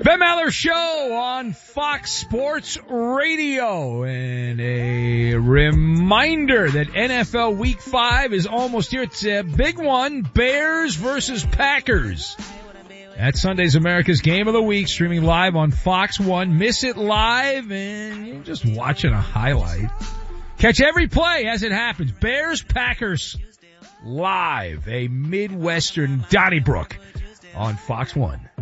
Ben Maller Show on Fox Sports Radio. And a reminder that NFL Week 5 is almost here. It's a big one. Bears versus Packers. That's Sunday's America's Game of the Week, streaming live on Fox 1. Miss it live and you're just watching a highlight. Catch every play as it happens. Bears, Packers, live. A Midwestern Donnybrook on Fox 1.